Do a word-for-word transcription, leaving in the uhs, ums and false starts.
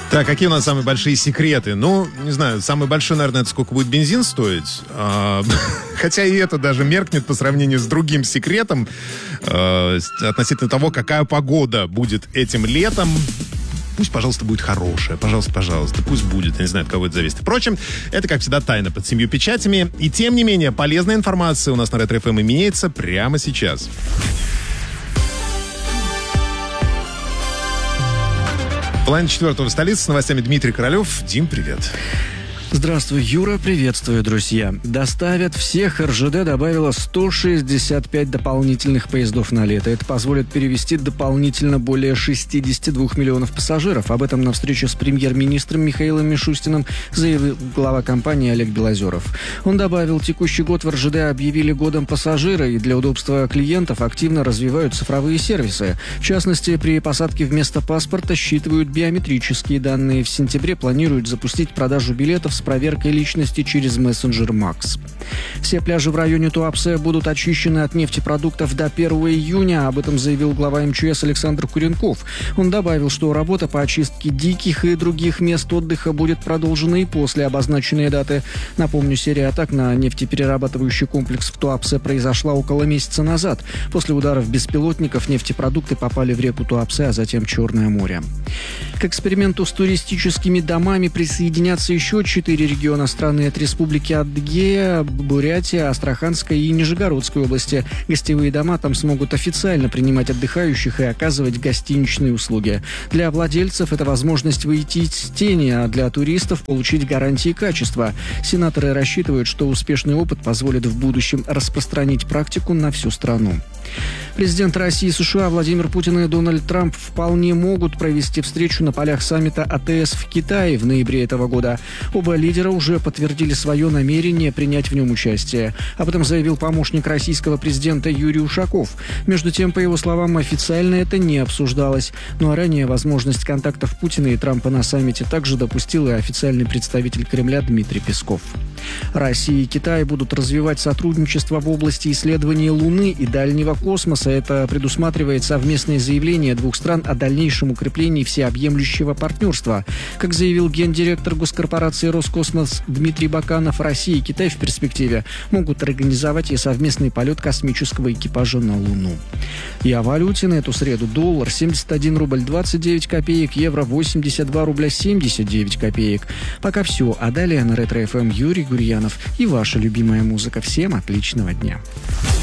Так, какие у нас самые большие секреты? Ну, не знаю, самый большой, наверное, это сколько будет бензин стоить. А, хотя и это даже меркнет по сравнению с другим секретом а, относительно того, какая погода будет этим летом. Пусть, пожалуйста, будет хорошая. Пожалуйста, пожалуйста. Пусть будет. Я не знаю, от кого это зависит. Впрочем, это, как всегда, тайна под семью печатями. И, тем не менее, полезная информация у нас на Ретро эф эм имеется прямо сейчас. В плане четвертого в столице с новостями Дмитрий Королев. Дим, привет. Здравствуй, Юра, приветствую, друзья. Доставят всех. эр жэ дэ добавила сто шестьдесят пять дополнительных поездов на лето. Это позволит перевезти дополнительно более шестьдесят два миллионов пассажиров. Об этом на встрече с премьер-министром Михаилом Мишустиным заявил глава компании Олег Белозеров. Он добавил, текущий год в эр жэ дэ объявили годом пассажира, и для удобства клиентов активно развивают цифровые сервисы. В частности, при посадке вместо паспорта считывают биометрические данные. В сентябре планируют запустить продажу билетов с проверкой личности через мессенджер Макс. Все пляжи в районе Туапсе будут очищены от нефтепродуктов до первого июня. Об этом заявил глава эм че эс Александр Куренков. Он добавил, что работа по очистке диких и других мест отдыха будет продолжена и после обозначенной даты. Напомню, серия атак на нефтеперерабатывающий комплекс в Туапсе произошла около месяца назад. После ударов беспилотников нефтепродукты попали в реку Туапсе, а затем в Черное море. К эксперименту с туристическими домами присоединятся еще четыре региона страны. Это республики Адыгея, Бурятия, Астраханская и Нижегородская области. Гостевые дома там смогут официально принимать отдыхающих и оказывать гостиничные услуги. Для владельцев это возможность выйти из тени, а для туристов получить гарантии качества. Сенаторы рассчитывают, что успешный опыт позволит в будущем распространить практику на всю страну. Президент России и США Владимир Путин и Дональд Трамп вполне могут провести встречу на полях саммита а тэ эс в Китае в ноябре этого года. Оба лидера уже подтвердили свое намерение принять в нем участие. Об этом заявил помощник российского президента Юрий Ушаков. Между тем, по его словам, официально это не обсуждалось. Ну а ранее возможность контактов Путина и Трампа на саммите также допустил и официальный представитель Кремля Дмитрий Песков. Россия и Китай будут развивать сотрудничество в области исследования Луны и дальнего космоса. Это предусматривает совместное заявление двух стран о дальнейшем укреплении всеобъемлющего партнерства. Как заявил гендиректор госкорпорации «Роскосмос» Дмитрий Баканов, Россия и Китай в перспективе могут организовать и совместный полет космического экипажа на Луну. И о валюте на эту среду: доллар семьдесят один рубль двадцать девять копеек, евро восемьдесят два рубля семьдесят девять копеек. Пока все, а далее на Ретро эф эм Юрий Гурьянов и ваша любимая музыка. Всем отличного дня.